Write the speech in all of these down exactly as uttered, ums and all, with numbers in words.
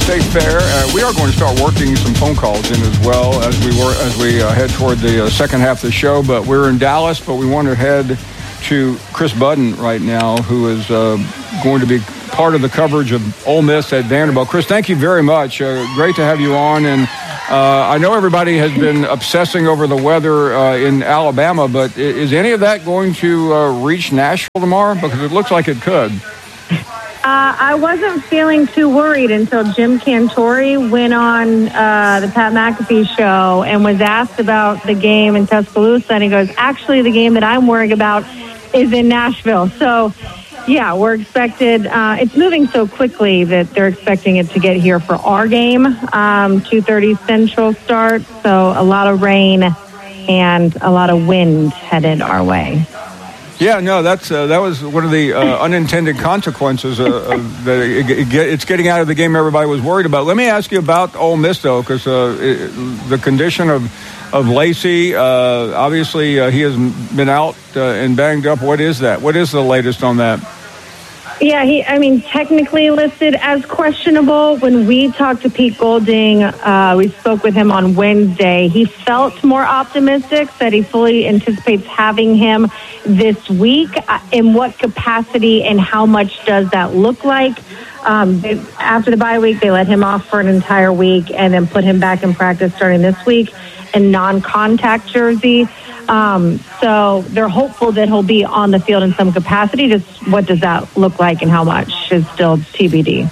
State Fair. Uh, we are going to start working some phone calls in as well as we were as we uh, head toward the uh, second half of the show. But we're in Dallas, but we want to head to Chris Budden right now, who is uh, going to be part of the coverage of Ole Miss at Vanderbilt. Chris, thank you very much. Uh, great to have you on. And uh, I know everybody has been obsessing over the weather uh, in Alabama, but is any of that going to uh, reach Nashville tomorrow? Because it looks like it could. Uh, I wasn't feeling too worried until Jim Cantori went on uh, the Pat McAfee show and was asked about the game in Tuscaloosa. And he goes, actually, the game that I'm worrying about is in Nashville. So, yeah, we're expected. Uh, it's moving so quickly that they're expecting it to get here for our game, um, two thirty Central start. So a lot of rain and a lot of wind headed our way. Yeah, no, that's uh, that was one of the uh, unintended consequences uh, of that it, it, it's getting out of the game everybody was worried about. Let me ask you about Ole Miss, though, because uh, the condition of of Lacey, uh, obviously uh, he has been out uh, and banged up. What is that? What is the latest on that? Yeah, he, I mean, technically listed as questionable. When we talked to Pete Golding, uh, we spoke with him on Wednesday. He felt more optimistic, said he fully anticipates having him this week. In what capacity and how much does that look like? Um, they, after the bye week, they let him off for an entire week and then put him back in practice starting this week in non-contact jersey. Um, so they're hopeful that he'll be on the field in some capacity. Just what does that look like and how much is still T B D.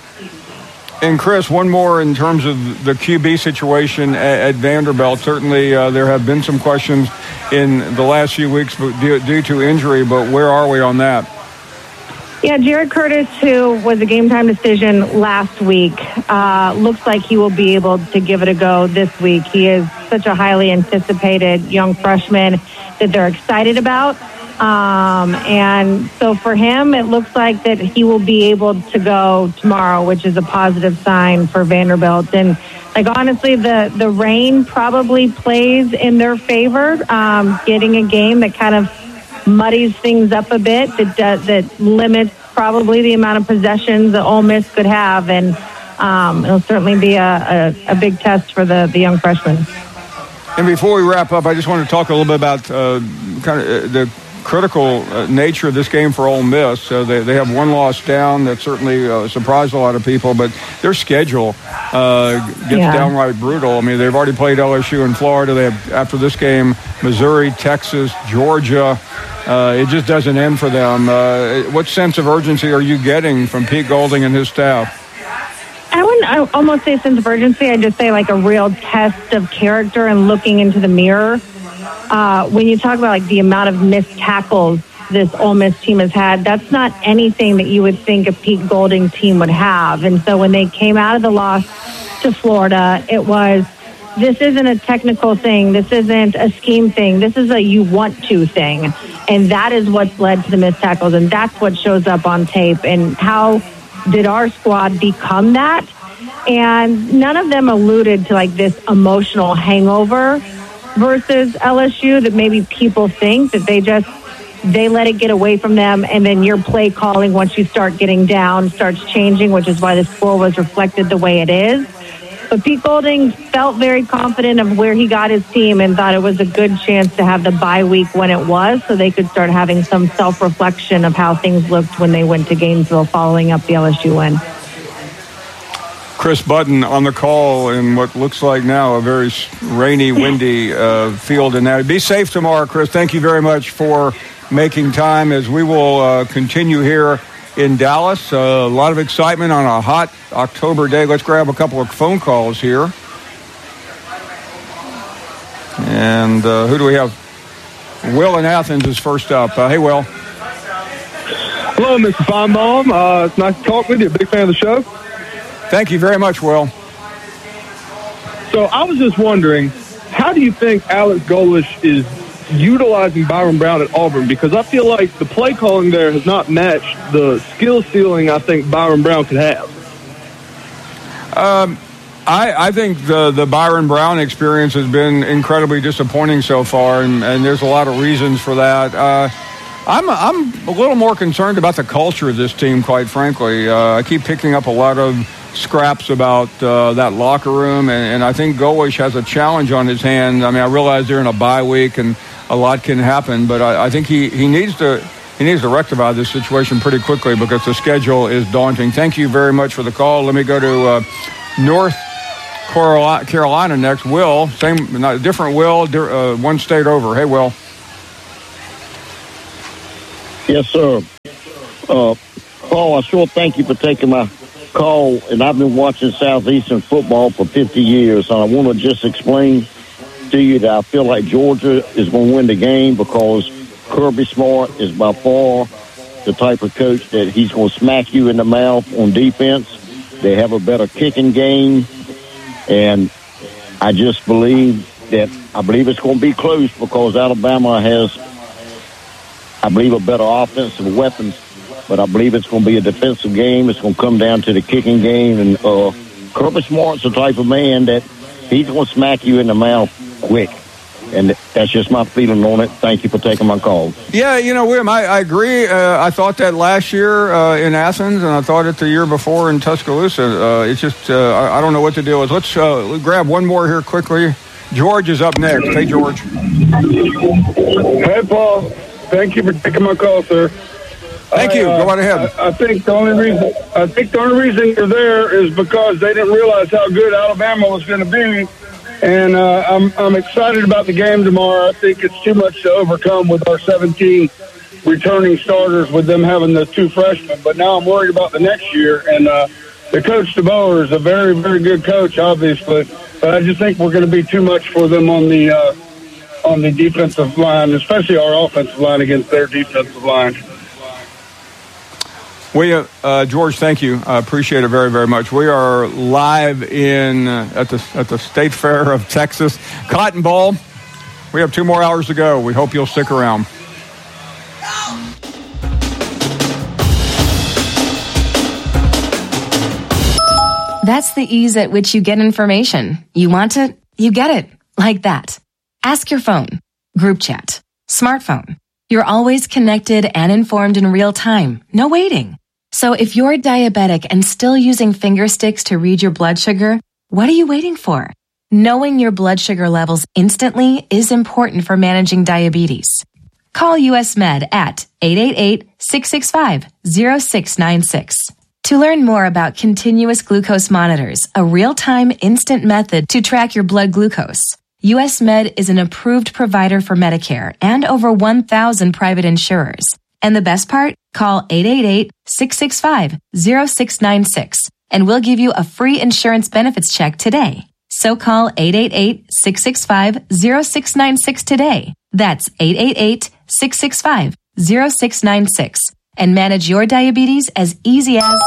And Chris, one more in terms of the Q B situation at, at Vanderbilt. Certainly uh, there have been some questions in the last few weeks due, due to injury, but where are we on that? Yeah, Jared Curtis, who was a game-time decision last week, uh, looks like he will be able to give it a go this week. He is such a highly anticipated young freshman that they're excited about. Um, and so for him, it looks like that he will be able to go tomorrow, which is a positive sign for Vanderbilt. And, like, honestly, the, the rain probably plays in their favor, um, getting a game that kind of muddies things up a bit, that uh, that limits probably the amount of possessions that Ole Miss could have, and um, it'll certainly be a, a, a big test for the, the young freshmen. And before we wrap up, I just want to talk a little bit about uh, kind of the critical uh, nature of this game for Ole Miss. Uh, they, they have one loss down. That certainly uh, surprised a lot of people, but their schedule uh, gets yeah. downright brutal. I mean, they've already played L S U in Florida. They have, after this game, Missouri, Texas, Georgia. Uh, it just doesn't end for them. Uh, what sense of urgency are you getting from Pete Golding and his staff? I wouldn't I almost say sense of urgency. I'd just say like a real test of character and looking into the mirror. Uh, when you talk about like the amount of missed tackles this Ole Miss team has had, that's not anything that you would think a Pete Golding team would have. And so when they came out of the loss to Florida, it was, this isn't a technical thing. This isn't a scheme thing. This is a you want to thing. And that is what's led to the missed tackles. And that's what shows up on tape. And how did our squad become that? And none of them alluded to like this emotional hangover versus L S U that maybe people think that they just, they let it get away from them. And then your play calling, once you start getting down, starts changing, which is why the score was reflected the way it is. But Pete Golding felt very confident of where he got his team and thought it was a good chance to have the bye week when it was, so they could start having some self-reflection of how things looked when they went to Gainesville following up the L S U win. Chris Budden on the call in what looks like now a very rainy, windy uh, field. And now be safe tomorrow, Chris. Thank you very much for making time as we will uh, continue here in Dallas. Uh, a lot of excitement on a hot October day. Let's grab a couple of phone calls here. And uh, who do we have? Will in Athens is first up. Uh, hey, Will. Hello, Mister Feinbaum. Uh, it's nice to talk with you. Big fan of the show. Thank you very much, Will. So I was just wondering, how do you think Alex Golesh is utilizing Byron Brown at Auburn? Because I feel like the play calling there has not matched the skill ceiling I think Byron Brown could have. Um, I, I think the, the Byron Brown experience has been incredibly disappointing so far, and, and there's a lot of reasons for that. Uh, I'm, I'm a little more concerned about the culture of this team, quite frankly. Uh, I keep picking up a lot of scraps about uh, that locker room, and, and I think Golesh has a challenge on his hands. I mean, I realize they're in a bye week and a lot can happen, but I, I think he, he needs to he needs to rectify this situation pretty quickly because the schedule is daunting. Thank you very much for the call. Let me go to uh, North Carolina next. Will, same, not different. Will, uh, one state over. Hey, Will. Yes, sir. Uh, Paul, I sure thank you for taking my call, and I've been watching Southeastern football for fifty years, and I want to just explain to you that I feel like Georgia is going to win the game because Kirby Smart is by far the type of coach that he's going to smack you in the mouth on defense. They have a better kicking game, and I just believe that I believe it's going to be close because Alabama has, I believe, a better offensive weapons, but I believe it's going to be a defensive game. It's going to come down to the kicking game, and uh, Kirby Smart's the type of man that he's going to smack you in the mouth quick. And that's just my feeling on it. Thank you for taking my call. Yeah, you know, William, I, I agree. Uh, I thought that last year uh, in Athens, and I thought it the year before in Tuscaloosa. Uh, it's just, uh, I, I don't know what the deal is. Let's uh, grab one more here quickly. George is up next. Hey, George. Hey, Paul. Thank you for taking my call, sir. Thank I, you. Uh, Go right ahead. I, I think the only reason I think the only reason you're there is because they didn't realize how good Alabama was going to be. And uh, I'm I'm excited about the game tomorrow. I think it's too much to overcome with our seventeen returning starters with them having the two freshmen. But now I'm worried about the next year. And uh, the coach DeBoer is a very, very good coach, obviously. But I just think we're going to be too much for them on the uh, on the defensive line, especially our offensive line against their defensive line. We, uh, uh, George, thank you. I appreciate it very, very much. We are live in uh, at the at the State Fair of Texas, Cotton Bowl. We have two more hours to go. We hope you'll stick around. That's the ease at which you get information. You want it, you get it, like that. Ask your phone, group chat, smartphone. You're always connected and informed in real time. No waiting. So if you're diabetic and still using finger sticks to read your blood sugar, what are you waiting for? Knowing your blood sugar levels instantly is important for managing diabetes. Call U S Med at eight eight eight, six six five, zero six nine six. To learn more about continuous glucose monitors, a real-time instant method to track your blood glucose, U S Med is an approved provider for Medicare and over one thousand private insurers. And the best part? Call eight eight eight, six six five, zero six nine six and we'll give you a free insurance benefits check today. So call eight eight eight, six six five, zero six nine six today. That's eight eight eight, six six five, zero six nine six and manage your diabetes as easy as...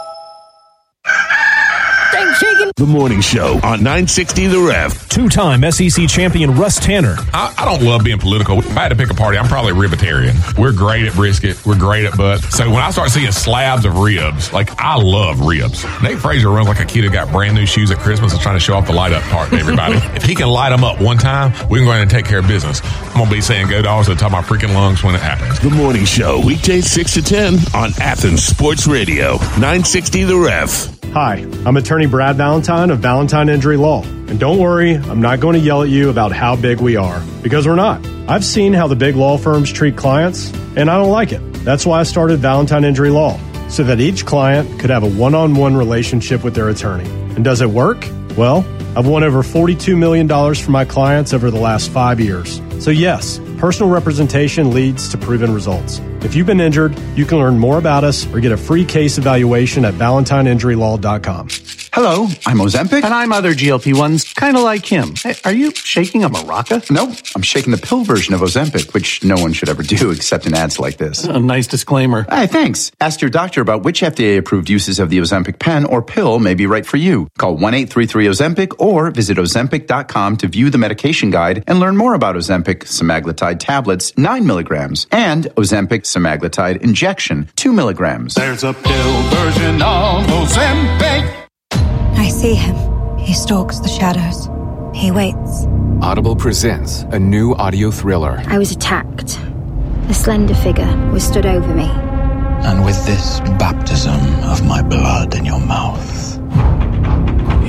The Morning Show on nine sixty The Ref. Two-time S E C champion Russ Tanner. I, I don't love being political. If I had to pick a party, I'm probably a ribitarian. We're great at brisket. We're great at butt. So when I start seeing slabs of ribs, like, I love ribs. Nate Frazier runs like a kid who got brand new shoes at Christmas and trying to show off the light-up part to everybody. If he can light them up one time, we can go ahead and take care of business. I'm going to be saying go dogs to the top of my freaking lungs when it happens. The Morning Show, weekdays six to ten on Athens Sports Radio, nine sixty The Ref. Hi, I'm attorney Brad Valentine of Valentine Injury Law. And don't worry, I'm not going to yell at you about how big we are, because we're not. I've seen how the big law firms treat clients, and I don't like it. That's why I started Valentine Injury Law, so that each client could have a one-on-one relationship with their attorney. And does it work? Well, I've won over forty-two million dollars for my clients over the last five years. So yes, personal representation leads to proven results. If you've been injured, you can learn more about us or get a free case evaluation at valentine injury law dot com. Hello, I'm Ozempic. And I'm other G L P ones, kind of like him. Hey, are you shaking a maraca? No, I'm shaking the pill version of Ozempic, which no one should ever do except in ads like this. A nice disclaimer. Hey, thanks. Ask your doctor about which F D A-approved uses of the Ozempic pen or pill may be right for you. Call one eight three three Ozempic or visit ozempic dot com to view the medication guide and learn more about Ozempic semaglutide tablets, nine milligrams, and Ozempic semaglutide injection, two milligrams. There's a pill version of Ozempic. I see him. He stalks the shadows. He waits. Audible presents a new audio thriller. I was attacked. A slender figure was stood over me. And with this baptism of my blood in your mouth,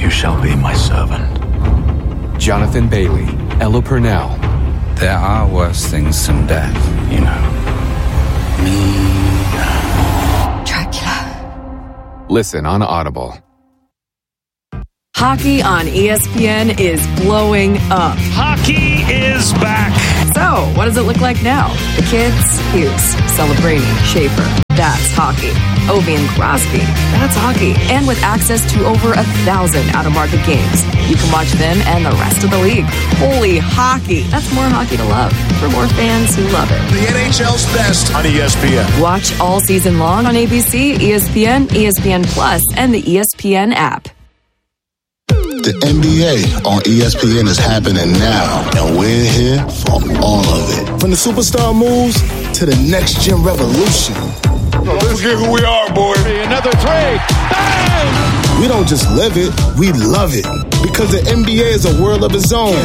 You shall be my servant. Jonathan Bailey, Ella Purnell. There are worse things than death, you know. Me. Dracula. Listen on Audible. Hockey on E S P N is blowing up. Hockey is back. So, what does it look like now? The kids, Hughes, Celebrini, Schaefer. That's hockey. Ovi and Crosby. That's hockey. And with access to over a thousand out-of-market games, you can watch them and the rest of the league. Holy hockey. That's more hockey to love for more fans who love it. The N H L's best on E S P N. Watch all season long on A B C, E S P N, E S P N Plus, and the E S P N app. The N B A on E S P N is happening now, and we're here for all of it. From the superstar moves to the next gen revolution. Let's get who we are, boy. Another three. Bang! We don't just live it, we love it. Because the N B A is a world of its own.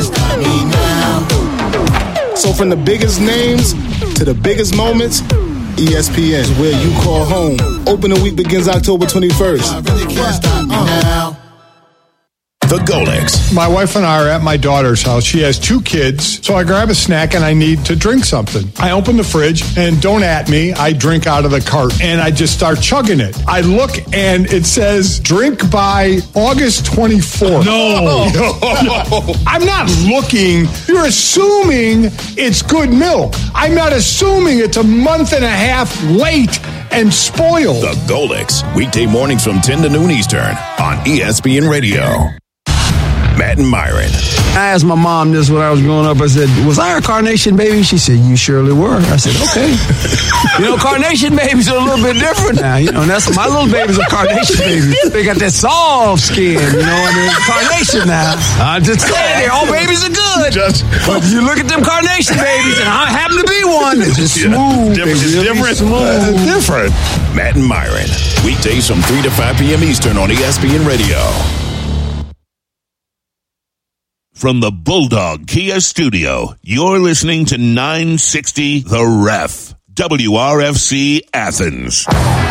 So from the biggest names to the biggest moments, E S P N is where you call home. Opening week begins October twenty-first. I really can't stop me now. The Golex. My wife and I are at my daughter's house. She has two kids, so I grab a snack and I need to drink something. I open the fridge and don't at me, I drink out of the cart and I just start chugging it. I look and it says drink by August twenty-fourth. No. no. I'm not looking. You're assuming it's good milk. I'm not assuming it's a month and a half late and spoiled. The Golex. Weekday mornings from ten to noon Eastern on E S P N Radio. Matt and Myron. I asked my mom this when I was growing up. I said, was I a carnation baby? She said, you surely were. I said, okay. You know, carnation babies are a little bit different now. You know, and that's my little babies are carnation babies. They got that soft skin, you know, and they're carnation now. I'm just saying, all babies are good. Just, but you look at them carnation babies, and I happen to be one. It's just smooth. Different. It's different. smooth. Uh, different. Matt and Myron. Weekdays from three to five p.m. Eastern on E S P N Radio. From the Bulldog Kia Studio, you're listening to nine sixty The Ref, W R F C Athens.